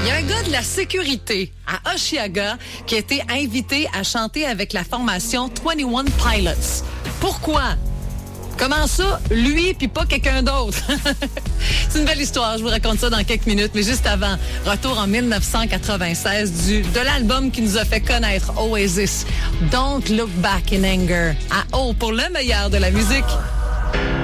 Il y a un gars de la sécurité à Oshiaga qui a été invité à chanter avec la formation 21 Pilots. Pourquoi? Comment ça, lui puis pas quelqu'un d'autre? C'est une belle histoire, je vous raconte ça dans quelques minutes, mais juste avant, retour en 1996 de l'album qui nous a fait connaître Oasis, Don't Look Back in Anger, à O pour le meilleur de la musique.